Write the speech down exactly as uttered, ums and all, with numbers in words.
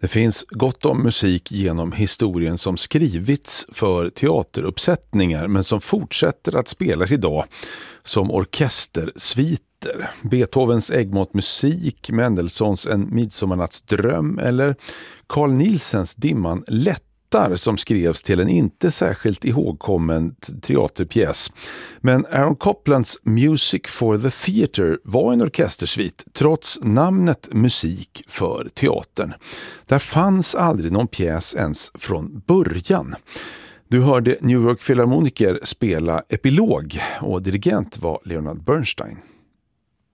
Det finns gott om musik genom historien som skrivits för teateruppsättningar men som fortsätter att spelas idag som orkestersviter. Beethovens Äggmotmusik, Mendelssohns En midsommarnattsdröm eller Carl Nielsens Dimman lättar som skrevs till en inte särskilt ihågkommen teaterpjäs. Men Aaron Coplands Music for the Theatre var en orkestersvit trots namnet Musik för teatern. Där fanns aldrig någon pjäs ens från början. Du hörde New York Philharmoniker spela epilog och dirigent var Leonard Bernstein.